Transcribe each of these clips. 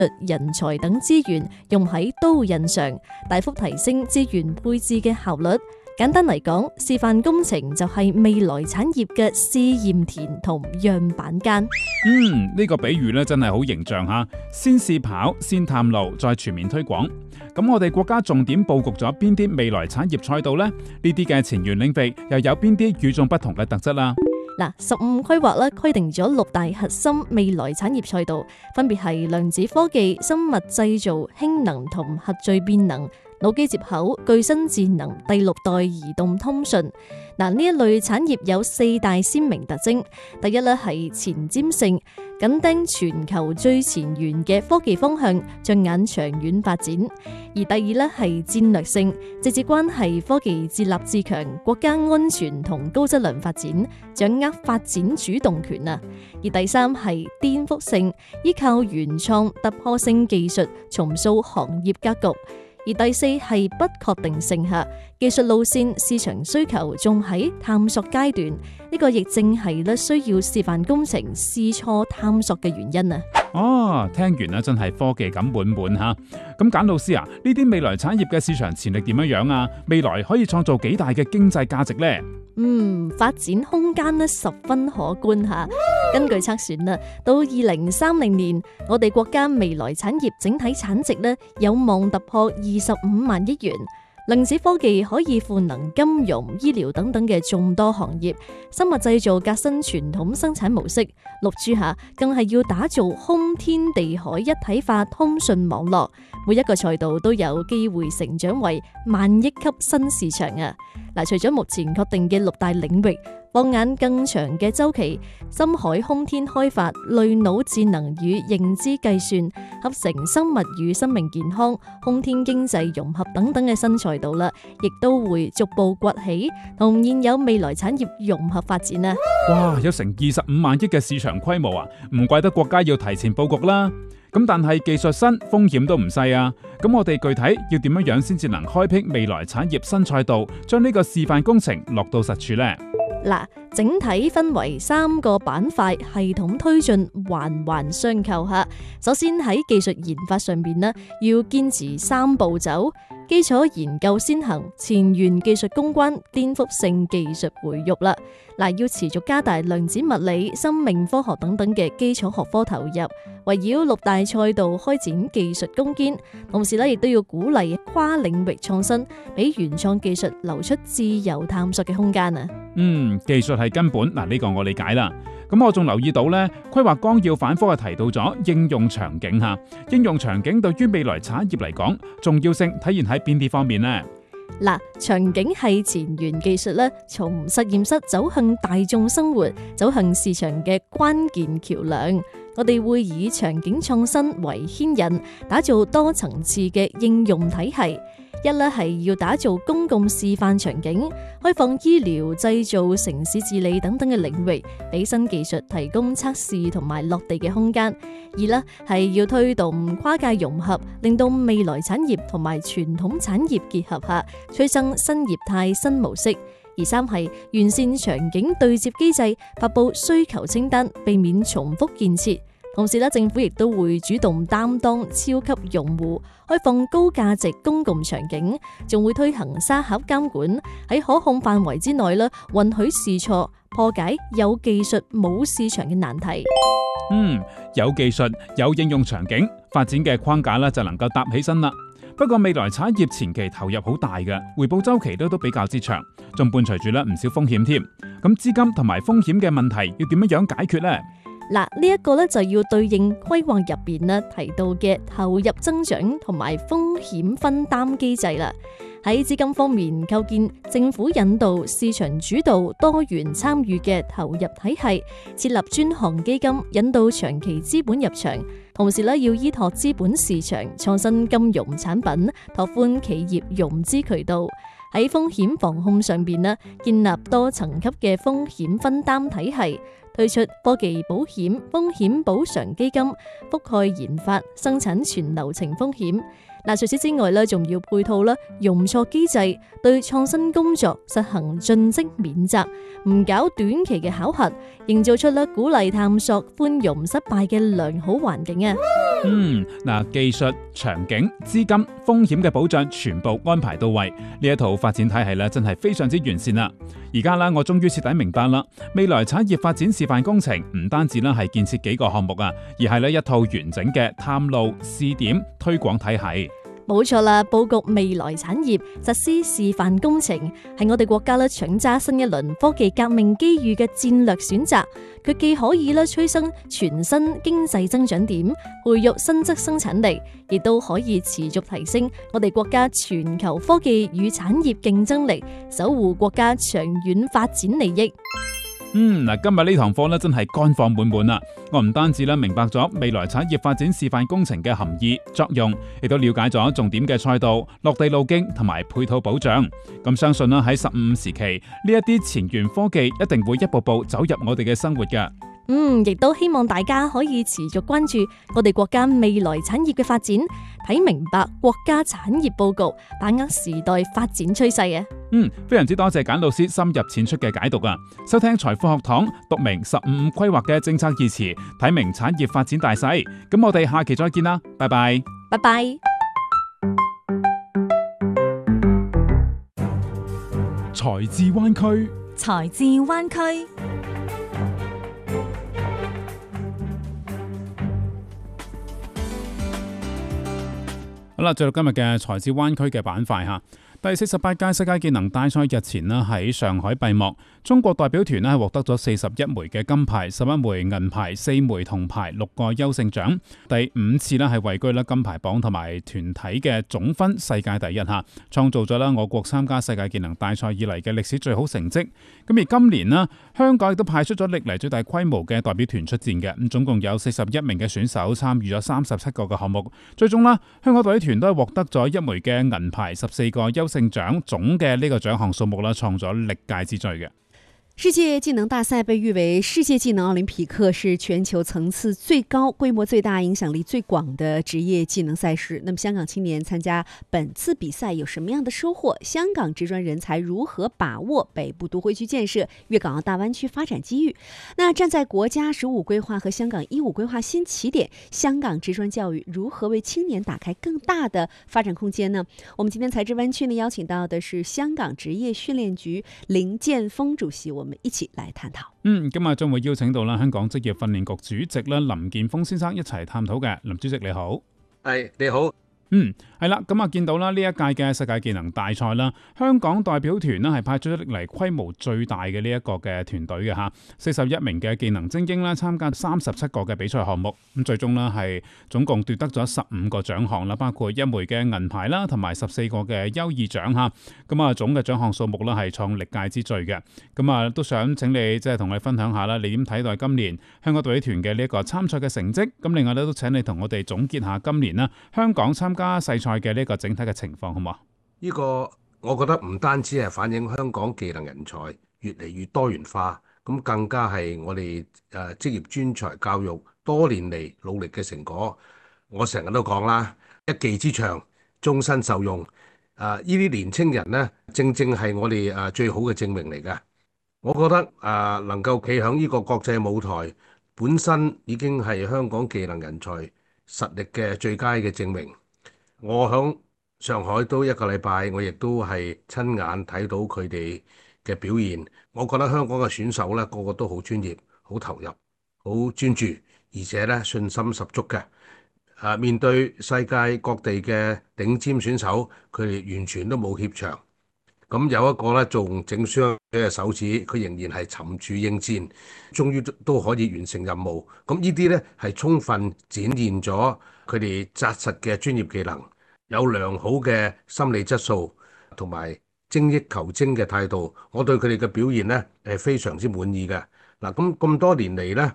人才等資源用喺刀刃上，大幅提升資源配置嘅效率。簡單嚟講，示範工程就係未來產業嘅試驗田同樣板間。 呢個比喻咧真係好形象吓，先試跑，先探路，再全面推廣。咁我哋國家重點佈局咗邊啲未來產業賽道呢？呢啲嘅前沿領域又有邊啲與眾不同嘅特質啦 ？15規劃規定咗6大核心未來產業賽道，分別係量子科技、生物製造、氫能同核聚變能、腦機接口、具身智能、第6代移動通訊。呢一類產業有4大鮮明特徵。第一係前瞻性，緊盯全球最前沿嘅科技方向，着眼長遠發展；而第二係戰略性，直接關係科技自立自強、國家安全同高質量發展，掌握發展主動權啊；而第三係顛覆性，依靠原創突破性技術重塑行業格局。而第4係不確定性下，技術路線市場需求仲喺探索階段，呢個亦正係需要示範工程試錯探索嘅原因啊。 聽完真係科技感滿滿吓。咁簡老師啊，呢啲未來產業嘅市場潛力點樣啊？未來可以創造幾大嘅經濟價值呢？ 發展空間十分可觀吓。根據測算到2030年，我哋國家未來產業整體產值有望突破25萬億元。量子科技可以賦能金融、醫療等等嘅眾多行業，生物製造革新傳統生產模式，6G 下更係要打造空天地海一體化通訊網絡，每一個賽道都有機會成長為萬億級新市場啊！除咗目前確定嘅6大領域，放眼更長嘅周期，深海空天開發、類腦智能與認知計算、合成生物與生命健康、空天經濟融合等等嘅新賽道啦，亦都會逐步崛起，同現有未來產業融合發展啊！ 哇，有成25萬億嘅市場規模啊，唔怪得國家要提前佈局啦。咁但係技術新，風險都唔細啊！咁我哋具體要點樣先至能開闢未來產業新賽道，將呢個示範工程落到實處呢？ 整體分為3個板塊，系統推進，環環相扣吓。首先喺技術研發上邊要堅持3步走：基礎研究先行，前沿技術攻關，顛覆性技術培育啦。要持續加大量子物理、生命科學等等嘅基礎學科投入，圍繞6大賽道開展技術攻堅，同時亦都要鼓勵跨領域創新，俾原創技術留出自由探索嘅空間啊！ 技術係根本，呢個我理解啦。咁我仲留意到規劃綱要反覆係提到咗應用場景吓，應用場景對於未來產業嚟講，重要性體現喺邊啲方面呢？ 場景係前沿技術從實驗室走向大眾生活、走向市場嘅關鍵橋梁。我哋會以場景創新為牽引，打造多層次嘅應用體系。一係要打造公共示範場景，開放醫療、製造、城市治理等等嘅領域，俾新技術提供測試同埋落地嘅空間。二係要推動跨界融合，令到未來產業同埋傳統產業結合下，催生新業態、新模式。而3係完善場景對接機制，發佈需求清單，避免重複建設。同時政府亦都會主動擔當超級用戶，開放高價值公共場景，仲會推行沙盒監管，喺可控範圍之內允許試錯，破解有技術冇市場嘅難題。 有技術有應用場景，發展嘅框架就能夠搭起身啦。不過未來產業前期投入好大嘅，回報週期都比較之長，仲伴隨住唔少風險添。咁資金同埋風險嘅問題要點樣解決呢？ 呢一個就要對應規劃入邊提到嘅投入增長同埋風險分擔機制啦。喺資金方面，構建政府引導、市場主導、多元參與嘅投入體系，設立專項基金，引導長期資本入場。同時要依託資本市場，創新金融產品，拓寬企業融資渠道。喺風險防控上邊建立多層級嘅風險分擔體系。推出科技保險、風險補償基金，覆蓋研發、生產全流程風險。除此之外仲要配套容錯機制，對創新工作實行盡職免責，唔搞短期嘅考核，營造出鼓勵探索、寬容失敗嘅良好環境啊！ 嗱，技術、場景、資金、風險嘅保障全部安排到位，呢一套發展體系咧真係非常之完善啦。而家啦，我終於徹底明白啦，未來產業發展示範工程唔單止啦係建設幾個項目啊，而係咧一套完整嘅探路、試點、推廣體系。 冇錯啦，佈局未來產業、實施示範工程，係我哋國家咧搶揸新一輪科技革命機遇嘅戰略選擇。佢既可以咧催生全新經濟增長點，培育新質生產力，亦都可以持續提升我哋國家全球科技與產業競爭力，守護國家長遠發展利益。 嗱，今日呢堂課咧真係乾貨滿滿啦！我唔單止咧明白咗未來產業發展示範工程嘅含義作用，亦都了解咗重點嘅賽道、落地路徑同埋配套保障。咁相信啦喺15時期呢一啲前沿科技一定會一步步走入我哋嘅生活㗎。 亦都希望大家可以持續關注我哋國家未來產業嘅發展，睇明白國家產業佈局，把握時代發展趨勢啊！ 非常之多謝簡老師深入淺出嘅解讀啊！收聽財富學堂，讀明15規劃嘅政策意詞，睇明產業發展大勢。咁我哋下期再見啦，拜拜！ 拜拜！ 財智灣區， 財智灣區。 好啦，進入今日嘅財智灣區嘅板塊嚇。第48屆世界技能大賽日前咧喺上海閉幕，中國代表團咧係獲得咗41枚嘅金牌、11枚銀牌、4枚銅牌、6個優勝獎，第5次咧係位居咧金牌榜同埋團體嘅總分世界第一嚇，創造咗咧我國參加世界技能大賽以嚟嘅歷史最好成績。咁而今年咧，香港亦都派出咗歷嚟最大規模嘅代表團出戰嘅，咁總共有41名嘅選手參與咗37個嘅項目，最終啦，香港代表團都係獲得咗1枚嘅銀牌、14個優勝獎，總嘅呢個獎項數目啦，創咗歷屆之最嘅。 世界技能大賽被譽為世界技能奧林匹克，是全球層次最高、規模最大、影響力最廣的職業技能賽事。那麼香港青年參加本次比賽有什麼樣的收穫？香港職專人才如何把握北部都會區建設、粵港澳大灣區發展機遇？那站在國家15規劃和香港15規劃新起點，香港職專教育如何為青年打開更大的發展空間呢？我們今天財智灣區呢邀請到的是香港職業訓練局林健鋒主席，我們一起來探討。 今日將會邀請到啦香港職業訓練局主席啦林健鋒先生一齊探討嘅。林主席你好。 係，你好。 係啦，咁啊見到啦呢一屆嘅世界技能大賽啦，香港代表團呢係派出咗歷嚟規模最大嘅呢一個嘅團隊嘅嚇，41名嘅技能精英啦，參加37個嘅比賽項目，咁最終呢係總共奪得咗15個獎項啦，包括1枚嘅銀牌啦，同埋14個嘅優異獎嚇，咁啊總嘅獎項數目啦係創歷屆之最嘅，咁啊都想請你即係同我哋分享下啦，你點睇待今年香港代表團嘅呢一個參賽嘅成績？咁另外咧都請你同我哋總結下今年啦香港參加世賽嘅呢個整體嘅情況，好唔好？ 呢個我覺得唔單止係反映香港技能人才越嚟越多元化，咁更加係我哋職業專才教育多年嚟努力嘅成果。我成日都講啦，一技之長，終身受用。呢啲年青人呢，正正係我哋最好嘅證明嚟嘅。我覺得能夠企響呢個國際舞台，本身已經係香港技能人才實力嘅最佳嘅證明。我響上海都1個禮拜，我亦都係親眼睇到佢哋嘅表現。我覺得香港嘅選手咧，個個都好專業、好投入、好專注，而且咧信心十足嘅。面對世界各地嘅頂尖選手，佢哋完全都冇怯場。咁有一個咧仲整傷嘅手指，佢仍然係沉住應戰，終於都可以完成任務。咁呢啲咧係充分展現咗佢哋紮實嘅專業技能，有良好嘅心理質素同埋精益求精嘅態度。我對佢哋嘅表現咧係非常之滿意嘅。嗱，咁多年嚟咧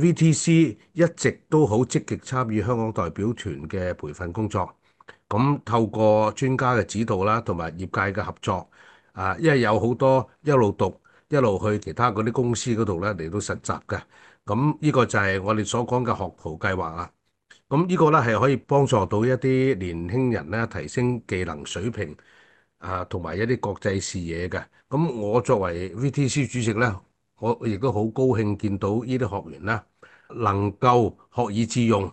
VTC 一直都好積極參與香港代表團嘅培訓工作。咁透過專家嘅指導啦，同埋業界嘅合作，因為有好多一路讀一路去其他嗰啲公司嗰度咧嚟到實習嘅。咁呢個就係我哋所講嘅學徒計劃啊。咁呢個咧係可以幫助到一啲年輕人咧提升技能水平同埋一啲國際視野嘅。咁我作為 VTC 主席咧，我亦都好高興見到呢啲學員咧能夠學以致用。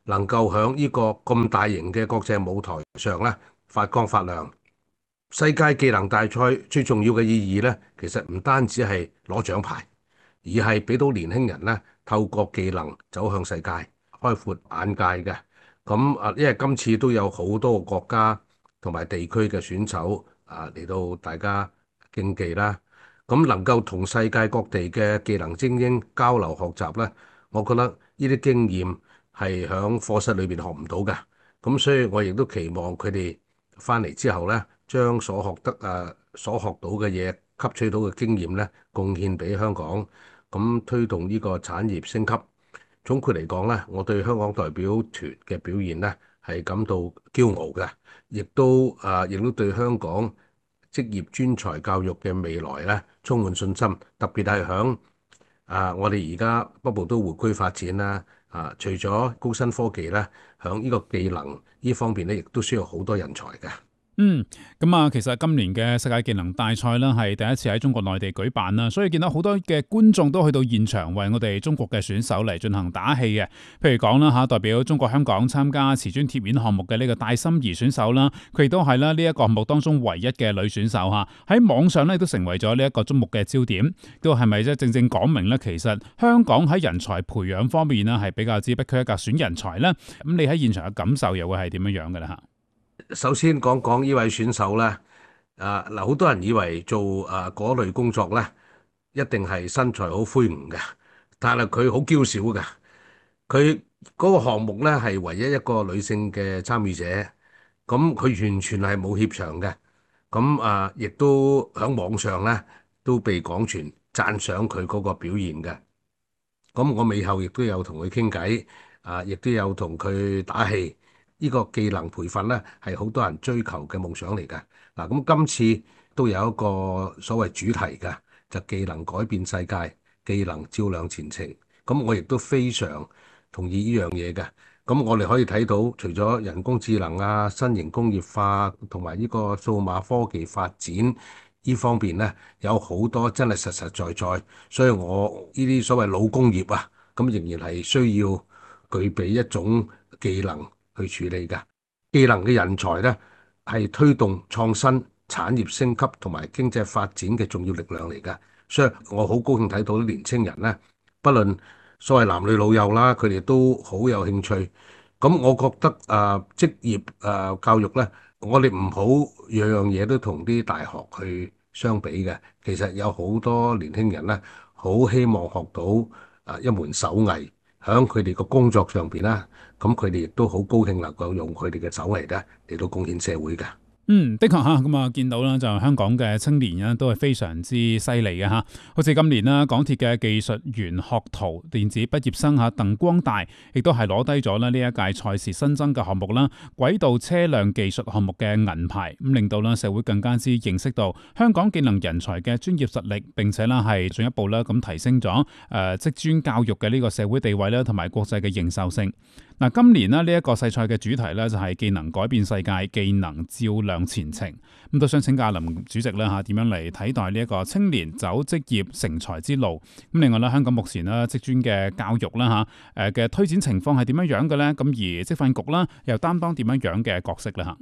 能夠喺呢個咁大型嘅國際舞台上咧發光發亮。世界技能大賽最重要嘅意義咧，其實唔單止係攞獎牌，而係俾到年輕人咧透過技能走向世界，開闊眼界嘅。因為今次都有好多個國家同埋地區嘅選手嚟到大家競技啦，咁能夠同世界各地嘅技能精英交流學習咧，我覺得呢啲經驗係喺課室裏邊學唔到嘅。咁所以我亦都期望佢哋翻嚟之後咧，將所學到嘅嘢，吸取到嘅經驗咧，貢獻俾香港，咁推動呢個產業升級。總括嚟講咧，我對香港代表團嘅表現咧係感到驕傲嘅，亦都對香港職業專才教育嘅未來咧充滿信心。特別係響我哋而家北部都會區發展啦，除咗高新科技咧，響呢個技能呢方面咧，亦都需要好多人才嘅。 其實今年嘅世界技能大賽啦，係第一次喺中國內地舉辦啦，所以見到好多嘅觀眾都去到現場為我哋中國嘅選手嚟進行打氣嘅。譬如講啦嚇，代表中國香港參加瓷磚貼面項目嘅呢個戴心怡選手啦，佢亦都係啦呢一個項目當中唯一嘅女選手嚇，喺網上咧都成為咗呢一個矚目嘅焦點。都係咪即係正正講明咧？其實香港喺人才培養方面呢係比較之不拘一格選人才啦。咁你喺現場嘅感受又會係點樣樣嘅咧嚇？ 首先講講呢位選手咧，好多人以為做嗰類工作咧，一定係身材好魁梧嘅，但係佢好嬌小嘅。佢嗰個項目咧係唯一一個女性嘅參與者，咁佢完全係冇怯場嘅。亦都喺網上咧都被廣傳讚賞佢嗰個表現嘅。咁我尾後亦都有同佢傾偈，亦都有同佢打氣。呢個技能培訓咧係好多人追求嘅夢想嚟嘅。咁今次都有一個所謂主題嘅，就技能改變世界，技能照亮前程。咁我亦都非常同意呢樣嘢嘅。咁我哋可以睇到，除咗人工智能新型工業化同埋呢個數碼科技發展呢方面咧，有好多真係實實在在。所以我呢啲所謂老工業咁仍然係需要具備一種技能去處理嘅。技能嘅人才咧，係推動創新、產業升級同埋經濟發展嘅重要力量嚟嘅。所以我好高興睇到啲年青人咧，不論所謂男女老幼啦，佢哋都好有興趣。咁我覺得職業教育咧，我哋唔好樣樣嘢都同啲大學去相比嘅。其實有好多年輕人咧，好希望學到一門手藝。喺佢哋個工作上邊啦，咁佢哋亦都好高興能夠用佢哋嘅手藝咧嚟到貢獻社會嘅。 的確嚇，咁見到啦，就香港嘅青年咧都係非常之犀利嘅嚇。好似今年啦，港鐵嘅技術員學徒電子畢業生鄧光大，亦都係攞低咗呢一屆賽事新增嘅項目啦，軌道車輛技術項目嘅銀牌，咁令到啦社會更加之認識到香港技能人才嘅專業實力，並且啦係進一步啦咁提升咗職專教育嘅呢個社會地位啦，同埋國際嘅認受性。今年呢一個世賽嘅主題呢，就係技能改變世界，技能照亮前程。咁都想請教林主席啦嚇，點樣嚟睇待呢一個青年走職業成才之路？咁另外咧，香港目前呢職專嘅教育啦嚇，嘅推展情況係點樣樣嘅呢？咁而職訓局啦又擔當點樣樣嘅角色咧嚇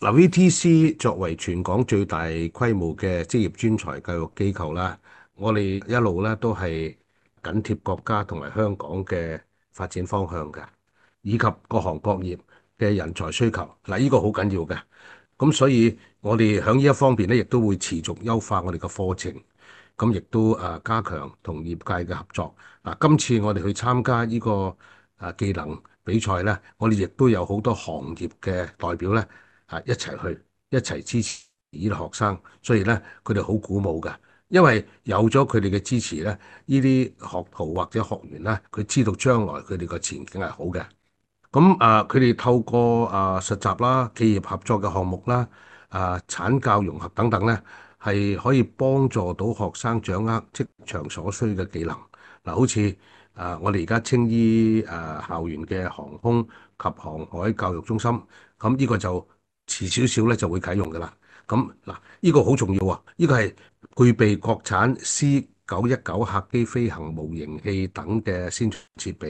？VTC 作為全港最大規模嘅職業專才教育機構啦，我哋一路咧都係緊貼國家同埋香港嘅發展方向嘅，以及各行各業嘅人才需求。呢個好緊要嘅。咁所以我哋喺呢一方面咧，亦都會持續優化我哋嘅課程，咁亦都加強同業界嘅合作。今次我哋去參加呢個技能比賽咧，我哋亦都有好多行業嘅代表咧一齊支持呢啲學生，所以咧佢哋好鼓舞㗎。因為有咗佢哋嘅支持咧，呢啲學徒或者學員咧，佢知道將來佢哋個前景係好嘅。咁佢哋透過實習啦、企業合作嘅項目啦、產教融合等等咧，係可以幫助到學生掌握職場所需嘅技能。好似我哋而家青衣校園嘅航空及航海教育中心，咁呢個就遲少少咧就會啟用㗎啦。咁呢個好重要啊！呢個係配備國產 C919客機飛行模型器等嘅先進設備。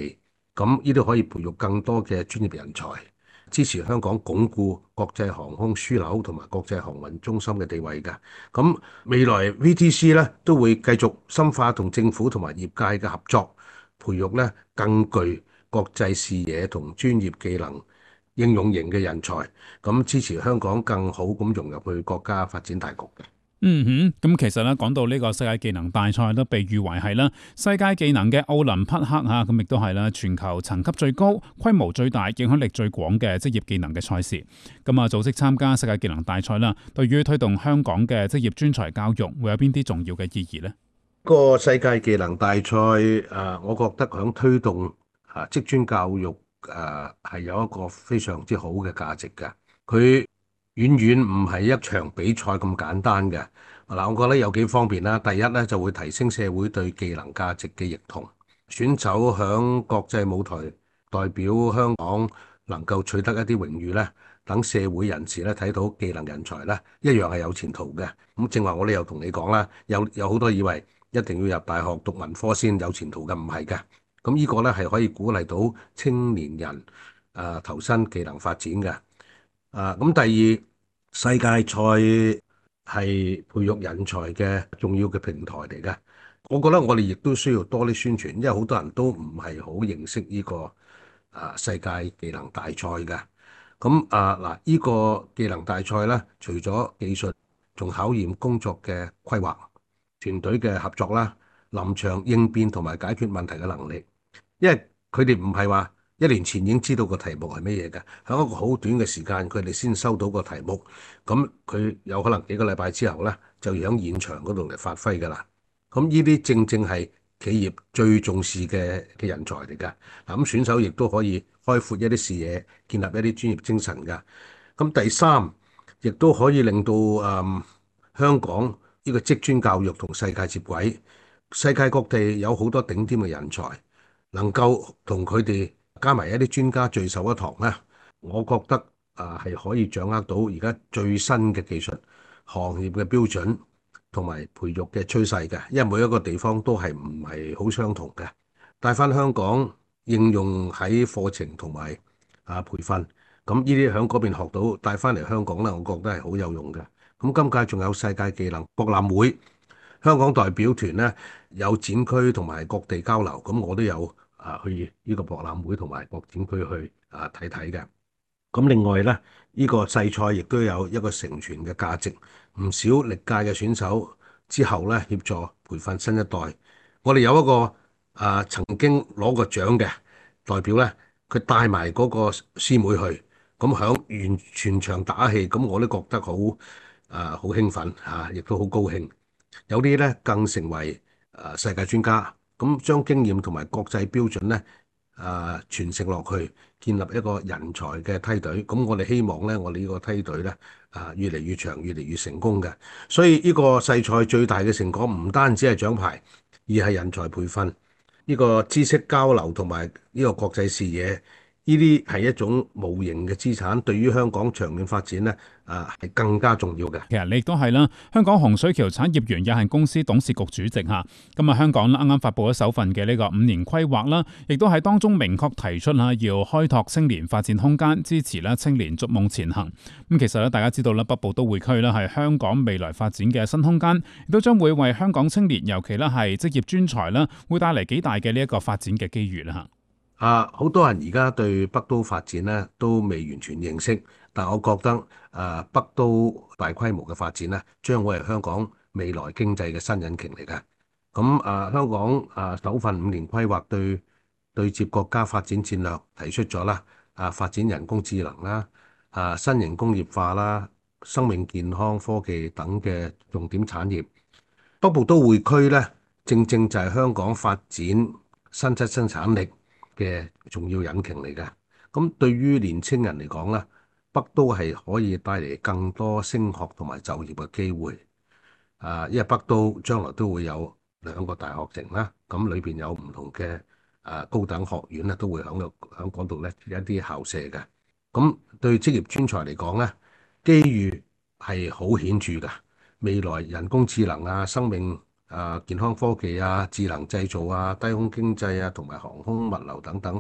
咁呢啲可以培育更多嘅專業人才，支持香港鞏固國際航空樞紐同埋國際航運中心嘅地位嘅。咁未來 VTC 咧都會繼續深化同政府同埋業界嘅合作，培育咧更具國際視野同專業技能應用型嘅人才，咁支持香港更好咁融入去國家發展大局嘅。 咁其實咧講到呢個世界技能大賽都被譽為係啦世界技能嘅奧林匹克嚇，咁亦都係啦全球層級最高、規模最大、影響力最廣嘅職業技能嘅賽事。咁啊，組織參加世界技能大賽啦，對於推動香港嘅職業專才教育會有邊啲重要嘅意義呢？ 個世界技能大賽我覺得響推動職專教育係有一個非常之好嘅價值嘅。佢遠遠唔係一場比賽咁簡單嘅。嗱，我覺得有幾方面啦。第一咧就會提升社會對技能價值嘅認同，選手響國際舞台代表香港能夠取得一啲榮譽咧，等社會人士咧睇到技能人才咧一樣係有前途嘅。咁正話我哋又同你講啦，有好多以為一定要入大學讀文科先有前途嘅，唔係嘅。咁呢個咧係可以鼓勵到青年人投身技能發展嘅。咁第二，世界賽係培育人才嘅重要嘅平台嚟嘅。我覺得我哋亦都需要多啲宣傳，因為好多人都唔係好認識呢個世界技能大賽嘅。咁嗱，呢個技能大賽咧，除咗技術，仲考驗工作嘅規劃、團隊嘅合作啦、臨場應變同埋解決問題嘅能力。因為佢哋唔係話1年前已經知道個題目係咩嘢嘅，喺一個好短嘅時間，佢哋先收到個題目，咁佢有可能幾個禮拜之後咧，就要喺現場嗰度嚟發揮㗎啦。咁呢啲正正係企業最重視嘅人才嚟㗎。嗱，咁選手亦都可以開闊一啲視野，建立一啲專業精神㗎。咁第三，亦都可以令到香港呢個職專教育同世界接軌，世界各地有好多頂尖嘅人才。能夠同佢哋加埋一啲專家聚首一堂咧，我覺得係可以掌握到而家最新嘅技術、行業嘅標準同埋培育嘅趨勢嘅。因為每一個地方都係唔係好相同嘅，帶翻香港應用喺課程同埋培訓，咁呢啲喺嗰邊學到帶翻嚟香港咧，我覺得係好有用嘅。咁今屆仲有世界技能博覽會。香港代表團咧有展區同埋各地交流，咁我都有去呢個博覽會同埋各展區去睇睇嘅。咁另外咧，呢個世賽亦都有一個承傳嘅價值，唔少歷屆嘅選手之後咧協助培訓新一代。我哋有一個曾經攞過獎嘅代表咧，佢帶埋嗰個師妹去，咁響全場打氣，咁我都覺得好好興奮亦都好高興。有啲咧更成為世界專家，咁將經驗同埋國際標準咧傳承落去，建立一個人才嘅梯隊。咁我哋希望咧，我哋呢個梯隊咧越嚟越長，越嚟越成功嘅。所以呢個世賽最大嘅成果唔單止係獎牌，而係人才培訓、呢個知識交流同埋呢個國際視野。呢啲係一種無形嘅資產，對於香港長遠發展咧，係更加重要嘅。 其實你亦都係啦，香港洪水橋產業園有限公司董事局主席嚇。咁香港啱啱發布咗首份嘅呢個5年規劃啦，亦都喺當中明確提出要開拓青年發展空間，支持青年逐夢前行。咁其實大家知道啦，北部都會區咧係香港未來發展嘅新空間，亦都將會為香港青年，尤其咧係職業專才啦，會帶嚟幾大嘅呢一個發展嘅機遇啦嚇。 好多人而家對北都發展咧都未完全認識，但我覺得北都大規模嘅發展咧，將會係香港未來經濟嘅新引擎嚟嘅。咁香港首份5年規劃對接國家發展戰略提出咗啦，發展人工智能啦，新型工業化啦，生命健康科技等嘅重點產業。北部都會區咧，正正就係香港發展新質生產力嘅重要引擎嚟嘅。咁對於年青人嚟講咧，北都係可以帶嚟更多升學同埋就業嘅機會。因為北都將來都會有2個大學城啦，咁裏邊有唔同嘅高等學院咧，都會喺嗰度咧一啲校舍嘅。咁對職業專才嚟講咧，機遇係好顯著㗎。未來人工智能生命健康科技智能製造低空經濟同埋航空物流等等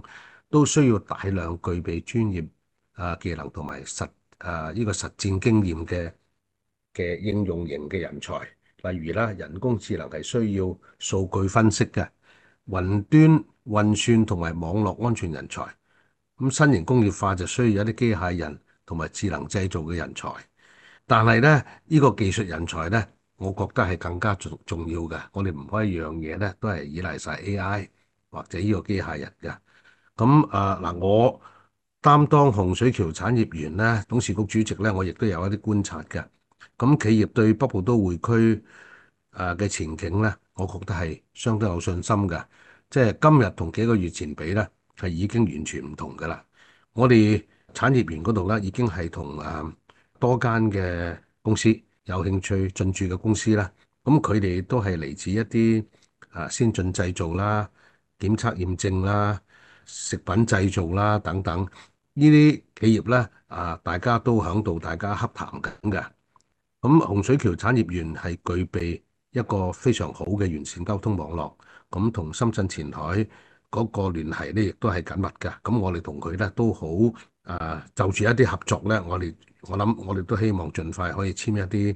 都需要大量具備專業技能同埋呢個實戰經驗嘅應用型嘅人才。例如啦，人工智能係需要數據分析嘅，雲端運算同埋網絡安全人才。咁新型工業化就需要一啲機械人同埋智能製造嘅人才。但係咧，呢個技術人才咧，我覺得係更加重要嘅。我哋唔可以樣嘢咧都係依賴晒 AI 或者呢個機械人嘅。咁嗱，我擔當洪水橋產業園咧董事局主席咧，我亦都有一啲觀察嘅。咁企業對北部都會區嘅前景咧，我覺得係相當有信心嘅。即係今日同幾個月前比咧，係已經完全唔同㗎啦。我哋產業園嗰度咧，已經係同多間嘅公司有興趣進駐嘅公司啦。咁佢哋都係嚟自一啲先進製造啦、檢測驗證啦、食品製造啦等等呢啲企業咧，大家都響度大家洽談緊嘅。咁洪水橋產業園係具備一個非常好嘅完善交通網絡，咁同深圳前海嗰個聯繫咧，亦都係緊密嘅。咁我哋同佢咧都好就住一啲合作咧，我諗我哋都希望盡快可以簽一啲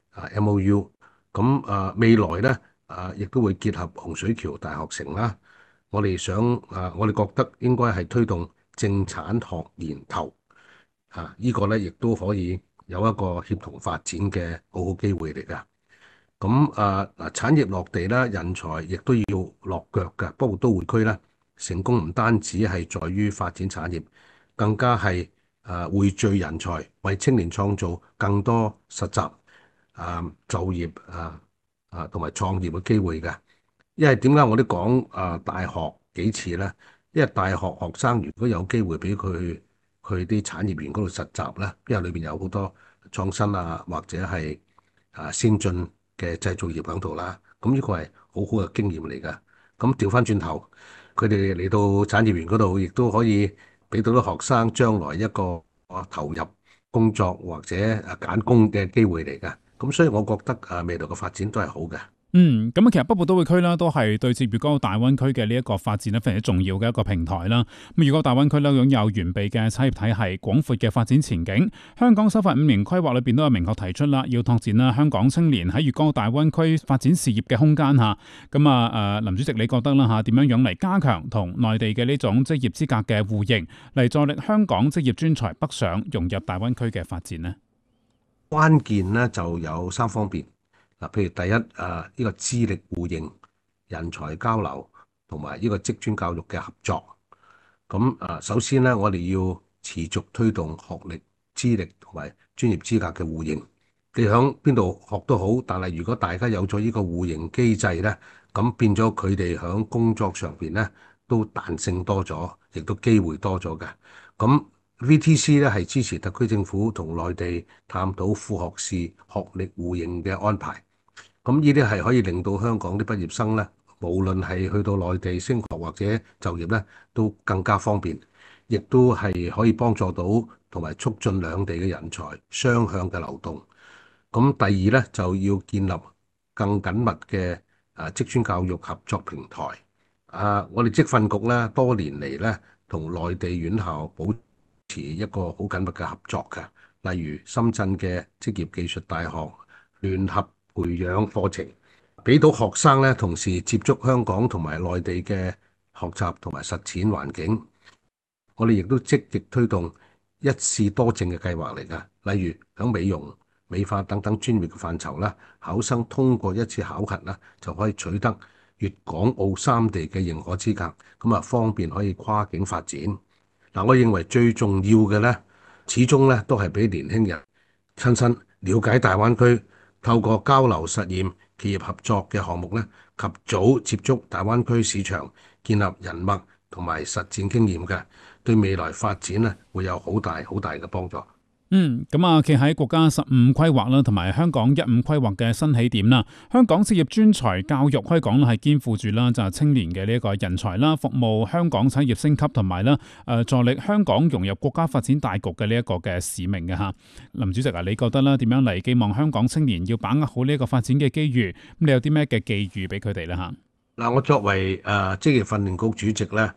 MOU。咁未來咧亦都會結合洪水橋大學城啦。我哋覺得應該係推動正產學研投呢個咧亦都可以有一個協同發展嘅好好機會嚟㗎。咁產業落地啦，人才亦都要落腳㗎。北部都會區咧成功唔單止係在於發展產業，更加係匯聚人才，為青年創造更多實習就業同埋創業嘅機會㗎。因為點解我都講大學幾次咧？因為大學學生如果有機會俾佢去啲產業園嗰度實習咧，因為裏邊有好多創新或者係先進嘅製造業喺度啦。咁呢個係好好嘅經驗嚟㗎。咁調翻轉頭，佢哋嚟到產業園嗰度，亦都可以俾到啲學生將來一個投入工作或者揀工嘅機會嚟㗎。咁所以我覺得未來嘅發展都係好嘅。 咁其實北部都會區啦，都係對接粵港澳大灣區嘅呢一個發展咧，非常之重要嘅一個平台啦。咁如果大灣區咧擁有完備嘅產業體系、廣闊嘅發展前景，香港首發5年規劃裏邊都有明確提出啦，要拓展啦香港青年喺粵港澳大灣區發展事業嘅空間嚇。咁林主席你覺得啦嚇，點樣樣嚟加強同內地嘅呢種職業資格嘅互認，嚟助力香港職業專才北上融入大灣區嘅發展呢？ 關鍵咧就有3方面。譬如第一，呢個資歷互認、人才交流同埋呢個職專教育嘅合作。咁首先咧，我哋要持續推動學歷、資歷同埋專業資格嘅互認。你響邊度學都好，但係如果大家有咗呢個互認機制咧，咁變咗佢哋響工作上邊咧都彈性多咗，亦都機會多咗嘅。咁VTC 咧係支持特區政府同內地探討副學士學歷互認嘅安排。咁呢啲係可以令到香港啲畢業生咧，無論係去到內地升學或者就業咧，都更加方便，亦都係可以幫助到同埋促進兩地嘅人才雙向嘅流動。咁第二咧，就要建立更緊密嘅職專教育合作平台。我哋職訓局咧多年嚟咧同內地院校保持一個好緊密嘅合作嘅，例如深圳嘅職業技術大學聯合培養課程，俾到學生咧同時接觸香港同埋內地嘅學習同埋實踐環境。我哋亦都積極推動一試多證嘅計劃嚟㗎，例如響美容、美髮等等專業嘅範疇啦，考生通過一次考核啦，就可以取得粵港澳3地嘅認可資格，咁方便可以跨境發展。我認為最重要嘅咧，始終咧都係俾年輕人親身了解大灣區。透過交流實驗、企業合作嘅項目咧，及早接觸大灣區市場，建立人脈同埋實戰經驗嘅，對未來發展咧會有好大嘅幫助。 企喺國家15規劃啦，同埋香港15規劃嘅新起點啦，香港職業專才教育可以講係肩負住啦，就係青年嘅呢一個人才啦，服務香港產業升級同埋啦，助力香港融入國家發展大局嘅呢一個嘅使命嘅嚇。林主席你覺得啦，點樣嚟寄望香港青年要把握好呢一個發展嘅機遇？咁你有啲咩嘅寄語俾佢哋咧嚇？ 我作為職業訓練局主席咧，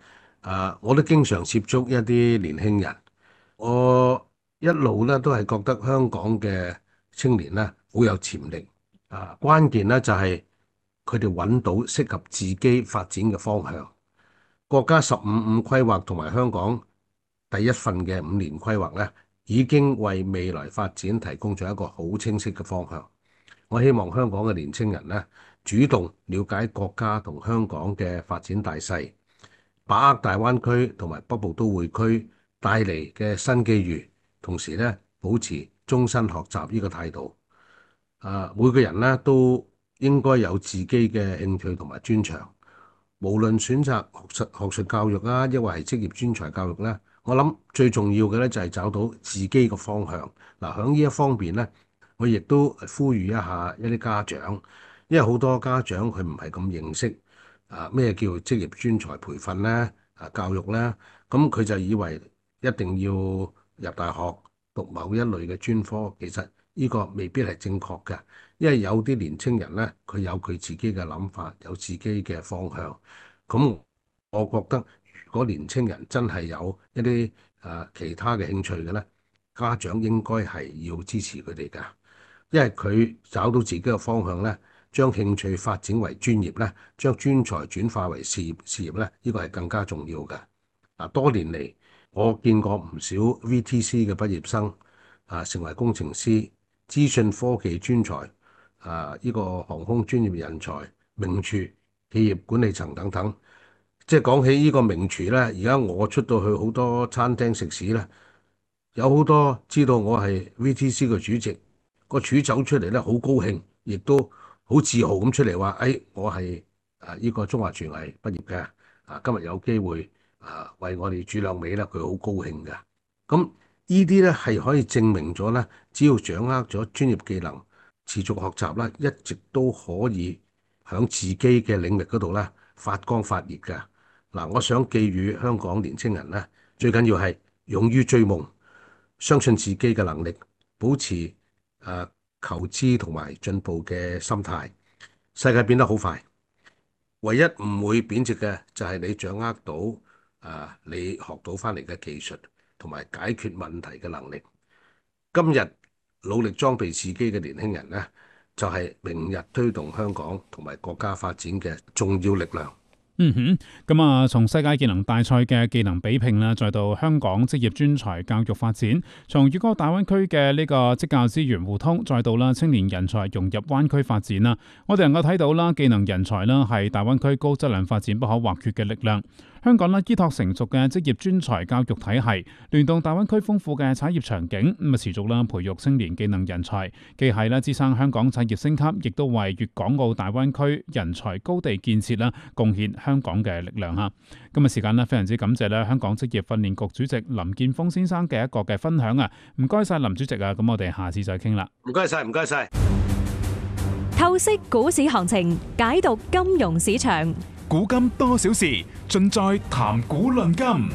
我都經常接觸一啲年輕人，我一路咧都係覺得香港嘅青年咧好有潛力。關鍵咧就係佢哋揾到適合自己發展嘅方向。國家15-5規劃同埋香港第一份嘅5年規劃咧，已經為未來發展提供咗一個好清晰嘅方向。我希望香港嘅年青人咧，主動了解國家同香港嘅發展大勢，把握大灣區同埋北部都會區帶嚟嘅新機遇，同時咧保持終身學習呢個態度。每個人咧都應該有自己嘅興趣同埋專長，無論選擇學術教育啊，抑或係職業專才教育咧，我諗最重要嘅咧就係找到自己嘅方向。喺呢一方面咧，我亦都呼籲一下一啲家長，因為好多家長佢唔係咁認識咩叫職業專才培訓咧，教育咧，咁佢就以為一定要入大學讀某一類嘅專科，其實呢個未必係正確嘅，因為有啲年青人咧，佢有佢自己嘅諗法，有自己嘅方向。咁我覺得如果年青人真係有一啲其他嘅興趣嘅咧，家長應該係要支持佢哋㗎，因為佢找到自己嘅方向咧，將興趣發展為專業咧，將專才轉化為事業咧，呢個係更加重要嘅。多年嚟我見過唔少 VTC 嘅畢業生成為工程師、資訊科技專才、呢個航空專業人才、名廚、企業管理層等等。即係講起呢個名廚咧，而家我出到去好多餐廳食肆咧，有好多知道我係 VTC 嘅主席，個廚走出嚟咧好高興，亦都好自豪咁出嚟話：我係呢個中華廚藝畢業嘅，今日有機會為我哋煮兩味咧，佢好高興嘅。咁呢啲咧係可以證明咗咧，只要掌握咗專業技能，持續學習啦，一直都可以喺自己嘅領域嗰度咧發光發熱嘅。我想寄語香港年青人咧，最緊要係勇於追夢，相信自己嘅能力，保持求知同埋進步嘅心態。世界變得好快，唯一唔會貶值嘅就係你掌握到你學到翻嚟嘅技術同埋解決問題嘅能力。今日努力裝備自己嘅年輕人呢，就係明日推動香港同埋國家發展嘅重要力量。 咁從世界技能大賽嘅技能比拼啦，再到香港職業專才教育發展，從粵港澳大灣區嘅呢個職教資源互通，再到啦青年人才融入灣區發展啦，我哋能夠睇到啦，技能人才啦係大灣區高質量發展不可或缺嘅力量。香港啦依託成熟嘅職業專才教育體系，聯動大灣區豐富嘅產業場景，持續啦培育青年技能人才，既係啦支撐香港產業升級，亦都為粵港澳大灣區人才高地建設啦貢獻香港嘅力量嚇。今日時間咧非常之感謝咧香港職業訓練局主席林健鋒先生嘅一個嘅分享啊，唔該晒林主席啊，咁我哋下次再傾啦。 唔該晒，唔該晒。 透析股市行情，解讀金融市場。 古今多少事，盡在談古論今。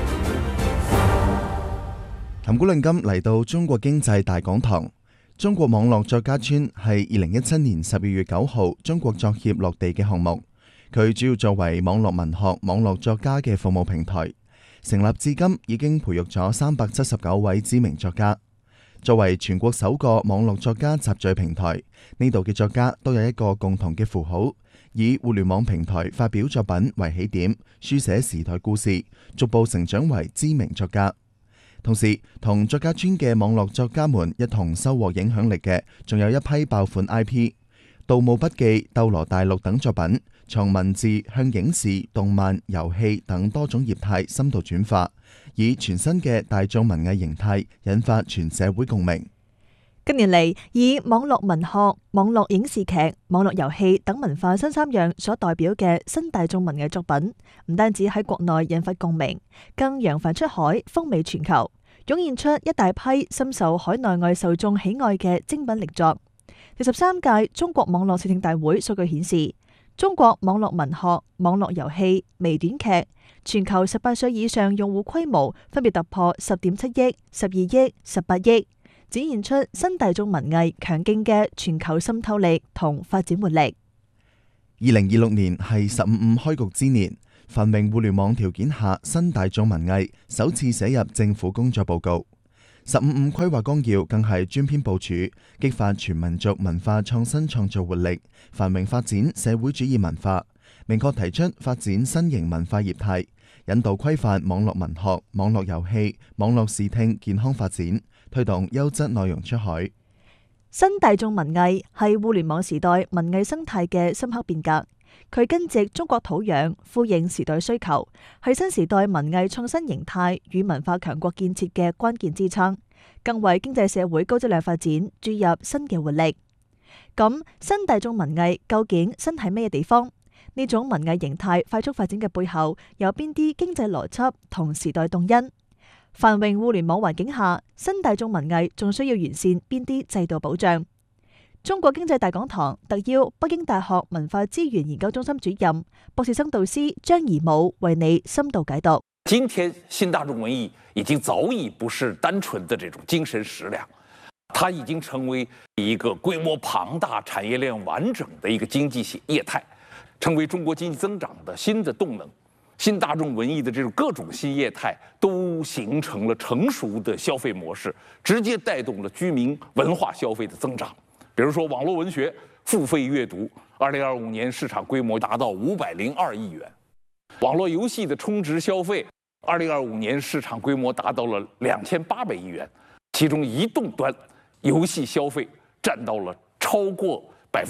談古論今嚟到中國經濟大講堂。中國網絡作家村係2017年12月9號中國作協落地嘅項目。佢主要作為網絡文學、網絡作家嘅服務平台，成立至今已經培育咗379位知名作家。作為全國首個網絡作家集聚平台，呢度嘅作家都有一個共同嘅符號，以互聯網平台發表作品為起點，書寫時代故事，逐步成長為知名作家。同時，同作家村嘅網絡作家們一同收穫影響力嘅，仲有一批爆款 IP，《盜墓筆記》、《鬥羅大陸》等作品，從文字向影視、動漫、遊戲等多種業態深度轉化，以全新嘅大眾文藝形態引發全社會共鳴。 近年嚟，以網絡文學、網絡影視劇、網絡遊戲等文化新三樣所代表嘅新大眾文藝作品，唔單止喺國內引發共鳴，更揚帆出海，風靡全球，湧現出一大批深受海內外受眾喜愛嘅精品力作。第13屆中國網絡視聽大會數據顯示，中國網絡文學、網絡遊戲、微短劇全球18歲以上用戶規模分別突破10.7億、12億、18億，展現出新大眾文藝強勁嘅全球滲透力同發展活力。 2026年係15開局之年， 繁榮互聯網條件下新大眾文藝首次寫入政府工作報告。15+5規劃綱要更係專篇部署，激發全民族文化創新創造活力，繁榮發展社會主義文化，明確提出發展新型文化業態，引導規範網絡文學、網絡遊戲、網絡視聽健康發展，推動優質內容出海。 新大眾文藝係互聯網時代文藝生態嘅深刻變革，佢根植中國土壤，呼應時代需求，係新時代文藝創新形態與文化強國建設嘅關鍵支撐，更為經濟社會高質量發展注入新嘅活力。咁新大眾文藝究竟新喺咩地方？呢種文藝形態快速發展嘅背後，有邊啲經濟邏輯同時代動因？繁榮互聯網環境下，新大眾文藝仲需要完善邊啲制度保障？中國經濟大講堂特邀北京大學文化資源研究中心主任、博士生導師張頤武為你深度解讀。 今天新大眾文藝已經早已不是單純的這種精神食糧，它已經成為一個規模龐大、產業鏈完整的一個經濟業態，成為中國經濟增長的新的動能。新大眾文藝的這種各種新業態都形成了成熟的消費模式，直接帶動了居民文化消費的增長。比如說網絡文學付費閱讀，2025年市場規模達到502億元；網絡遊戲的充值消費，2025年市場規模達到了2800億元，其中移動端遊戲消費佔到了超過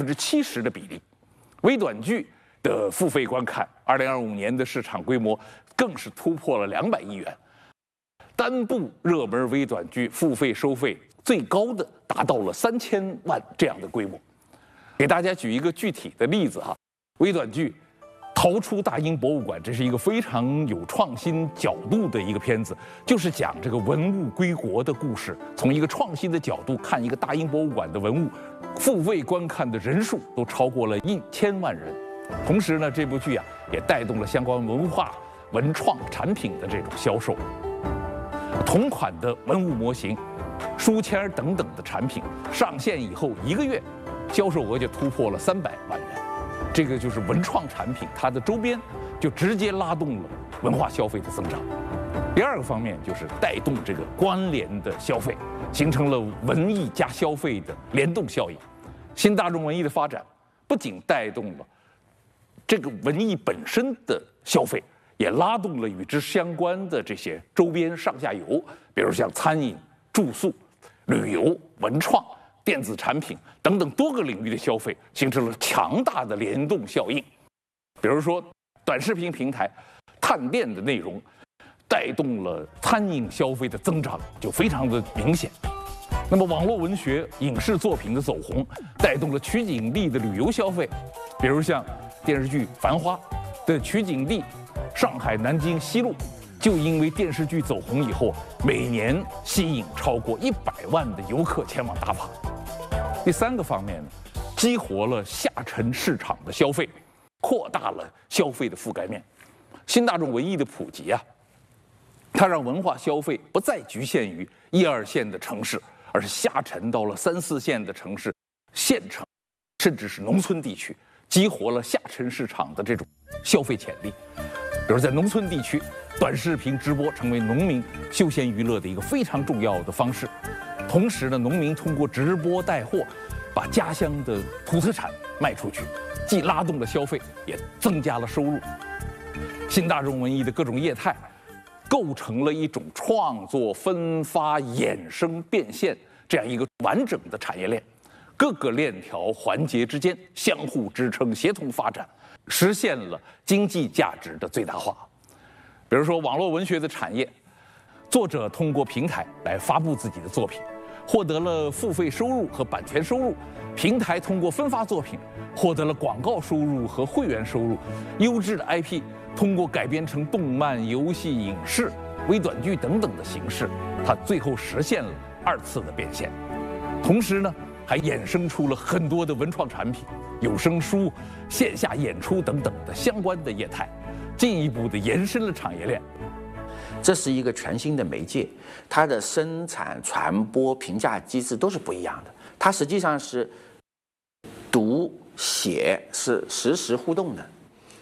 70%的比例。微短劇的付費觀看，2025年的市場規模更是突破了200億元。單部熱門微短劇付費收費最高的達到了3000萬這樣的規模。給大家舉一個具體的例子哈，微短劇《逃出大英博物館》，這是一個非常有創新角度的一個片子，就是講這個文物歸國的故事，從一個創新的角度看一個大英博物館的文物，付費觀看的人數都超過了1000萬人。同時呢，這部劇也帶動了相關文化文創產品的這種銷售。同款的文物模型、書籤等等的產品上線以後，1個月銷售額就突破了300萬元。這個就是文創產品，它的周邊就直接拉動了文化消費的增長。第二個方面就是帶動這個關聯的消費，形成了文藝加消費的聯動效應。新大眾文藝的發展不僅帶動了這個文藝本身的消費，也拉動了與之相關的這些周邊上下游，比如像餐飲、住宿、旅遊、文創、電子產品等等多個領域的消費，形成了強大的聯動效應。比如說短視頻平台探店的內容，帶動了餐飲消費的增長，就非常的明顯。那麼網絡文學影視作品的走紅，帶動了取景地的旅遊消費，比如像電視劇《繁花》的取景地上海南京西路，就因為電視劇走紅以後，每年吸引超過100萬的遊客前往打卡。第三個方面呢，激活了下沉市場的消費，擴大了消費的覆蓋面。新大眾文藝的普及它讓文化消費不再局限於1、2線的城市，而是下沉到了3、4線的城市、縣城，甚至是農村地區，激活了下沉市場的這種消費潛力。比如在農村地區，短視頻直播成為農民休閒娛樂的一個非常重要的方式。同時呢，農民通過直播帶貨，把家鄉的土特產賣出去，既拉動了消費，也增加了收入。新大眾文藝的各種業態，構成了一種創作、分發、衍生、變現這樣一個完整的產業鏈，各個鏈條環節之間相互支撐、協同發展，實現了經濟價值的最大化。比如說網絡文學的產業，作者通過平台來發布自己的作品，獲得了付費收入和版權收入；平台通過分發作品，獲得了廣告收入和會員收入；優質的 IP通過改編成動漫、遊戲、影視、微短劇等等的形式，它最後實現了2次的變現。同時呢，還衍生出了很多的文創產品、有聲書、線下演出等等的相關的業態，進一步的延伸了產業鏈。 這是一個全新的媒介，它的生產、傳播、評價機制都是不一樣的。它實際上是讀寫是實時互動的，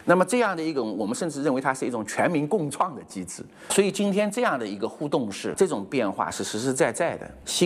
那么这样的一种，我们甚至认为它是一种全民共创的机制。所以今天这样的一个互动式这种变化是实实在在的。